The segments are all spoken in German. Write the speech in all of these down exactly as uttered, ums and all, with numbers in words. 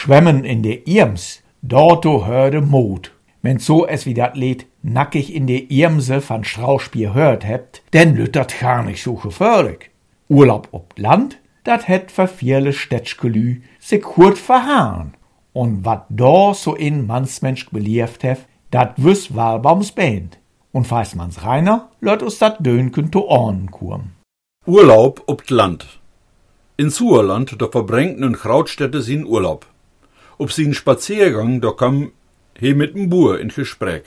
Schwemmen in de Irms, dorto hörde Mut. Wenn so es wie dat Lied nackig in de Irmse van Straußbier hört hebt, denn lüt dat gar nicht so gefährlich. Urlaub ob Land, dat het für viele Städtschgelü se kurt verhaaren. Und wat da so in mansmensch belieft hef, dat wüs Walbaums Band. Und falls man's reiner, lört us dat Dönken to Ornen kurm. Urlaub ob Land. In Suerland, da verbrängten in Krautstädte sin Urlaub. Ob sie in Spaziergang, da kam he mit dem Buhr in Gespräch.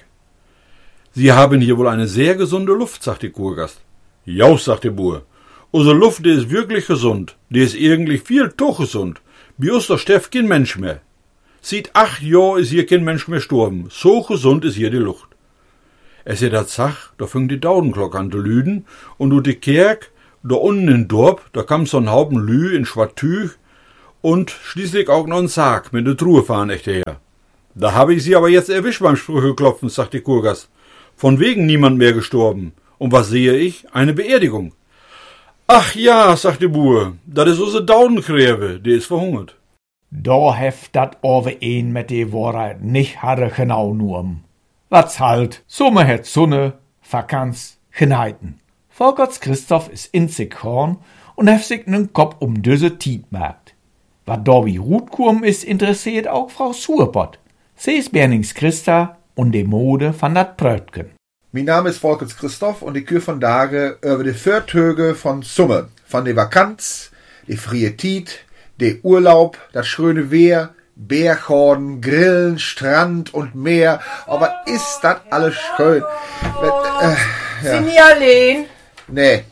Sie haben hier wohl eine sehr gesunde Luft, sagt der Kurgast. Ja, sagt der Buhr. Unsere Luft, die ist wirklich gesund. Die ist irgendwie viel to gesund. Bei uns der Steff kein Mensch mehr. Sieht acht Jahr ist hier kein Mensch mehr gestorben. So gesund ist hier die Luft. Es ist dat Sach, da fängt die Daudenglocke an zu lüden, und du die Kerk, da unten in Dorp, da kam so ein Haufen Lü in Schwattüch und schließlich auch noch ein Sarg mit der Truhe fahren echt her. Da habe ich sie aber jetzt erwischt beim Sprücheklopfen, sagt die Kurgast. Von wegen niemand mehr gestorben. Und was sehe ich? Eine Beerdigung. Ach ja, sagt die Buhr, das ist unsere Daudenkräve, die ist verhungert. Da heft dat over een mit de Wahrheit nicht harre genau nurm. Was halt, Sommer het Sonne, Vakanz, Geneiten. Volkerts Christoph is in sich Horn und heft sich nen Kopf um düse Tiet merkt. Wat da wie Rutkurm is, interessiert auch Frau Suhrpott. Sie is Bernings Christa und de Mode van dat Prötken. Mein Name ist Volkerts Christoph und ich kür von Dage über die Viertöge von Summe, von de Vakanz, de frie Tiet, de Urlaub, das schöne Wehr, Berghorden, Grillen, Strand und Meer. Aber ist das alles schön? Äh, ja. Sind die allein? Nee,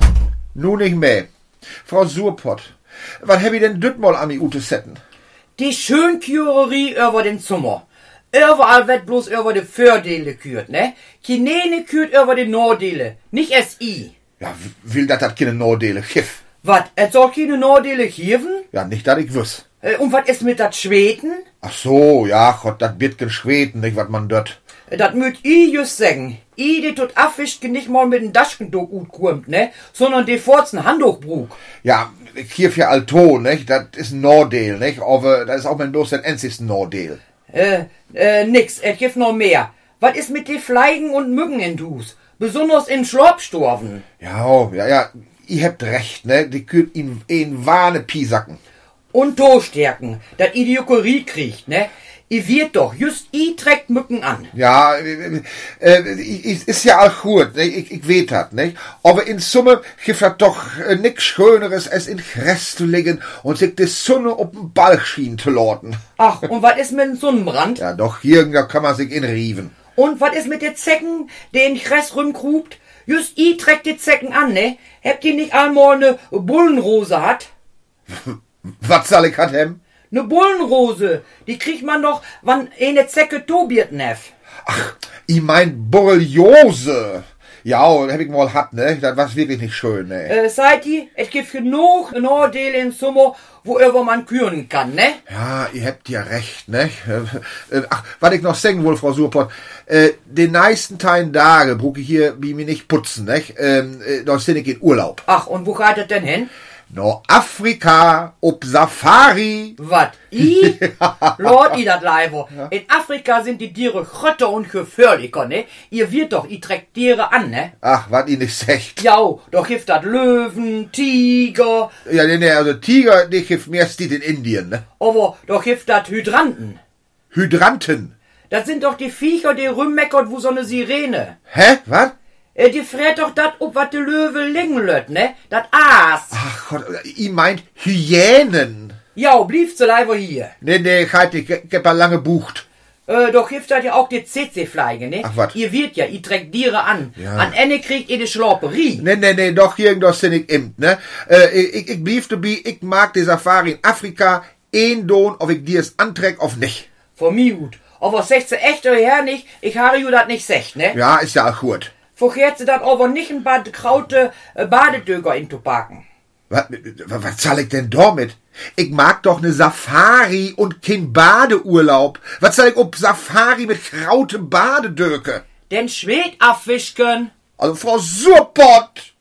nu nicht mehr. Frau Suhrpott, was hab ich denn dütmal an die Ute setten? Die Schönkurerie über den Sommer. Überall wird bloß über die Fördele kürt, ne? Kinene kürt über die Nordele, nicht es i. Ja, will dat dat keine Nordele gif? Wat, es soll keine Nordele geben? Ja, nicht dat ich wüs. Äh, und wat ist mit dat Schweden? Ach so, ja, Gott, dat wird gen Schweden, nicht wat man dort. Äh, dat müt i just sagen. I, die tut afwischt nicht mal mit dem Daschkendog gut kommt, ne? Sondern die forzen Handtuchbrug. Ja, hier für Alto, nicht? Dat is ein Nordel, nicht? Aber das ist auch mein bloß den einzigsten Nordel. Äh, äh, nix, es gibt noch mehr. Was ist mit den Fleigen und Mücken in Hus? Besonders in Schlorpstorven. Ja, ja, ja, ihr habt recht, ne? Die könnt ihn in Wahne Piesacken. Und Toastärken, dat i die Juckerie kriegt, ne? I wird doch, just i trägt Mücken an. Ja, äh, äh, ist ja auch gut, ne? Ich, ich weet dat, ne? Aber in Summe gibt das doch äh, nix Schöneres, als in Gräs zu liegen und sich die Sonne auf den Balch schien zu lorten. Ach, und was ist mit dem Sonnenbrand? Ja, doch, hier da kann man sich inrieven. Und was ist mit den Zecken, die in Gräs rumkrupt? Just i trägt die Zecken an, ne? Habt ihr nicht einmal ne Bullenrose hat? Was soll ich hat hem? Ne Bullenrose, die kriegt man doch, wann eine Zecke tobiert neff. Ach, ich mein Borreliose. Ja, hab ich mal hat, ne? Das war wirklich nicht schön, ne? Äh, seid ihr, es gibt genug Nordele in Sommer, wo über man küren kann, ne? Ja, ihr habt ja recht, ne? Ach, was ich noch sagen will, Frau Suhrpott, äh, den nächsten Teil Tage brauche ich hier wie mir nicht putzen, ne? Ähm, äh, da sind ich in Urlaub. Ach, und wo geht das denn hin? No, Afrika, ob Safari. Wat? I? Lord, i dat Leiber. Ja. In Afrika sind die Tiere grötter und gefährlicher, ne? Ihr wird doch, i trägt Tiere an, ne? Ach, wat i nicht sagt. Ja, doch gibt dat Löwen, Tiger. Ja, ne, ne, also Tiger, die gibt mehr steht in Indien, ne? Aber doch gibt dat Hydranten. Hydranten? Das sind doch die Viecher, die rummeckert, wo so ne Sirene. Hä? Was? Äh, die frät doch dat ob wat de Löwe lingen löt, ne? Dat Aas. Ach Gott, ich meint Hyänen. Ja, blieb zu leiber hier. Ne, ne, halt, ich hab lange bucht. Äh, doch hilft dat ja auch die C C-Fleige, ne? Ach, wat? Ihr wird ja, ihr trägt Tiere an. Ja. An Ende kriegt ihr die Schlorperie. Ne, ne, ne, doch, irgendwas sind ich immt, ne? Äh, ich, ich blieb dabei, ich mag die Safari in Afrika, ein Don, ob ich dir es anträg, auf nicht. Von mir gut. Aber sagt sie echt oder her nicht, ich habe ju dat nicht secht, ne? Ja, ist ja auch gut. Verkehrt sie dat aber nicht ein paar kraute äh, Badedöger in Tobaken. Was, was soll ich denn damit? Ich mag doch ne Safari und kein Badeurlaub. Was soll ich ob Safari mit kraute Badedöke? Den Schwed abwischen. Also Frau Suhrpott!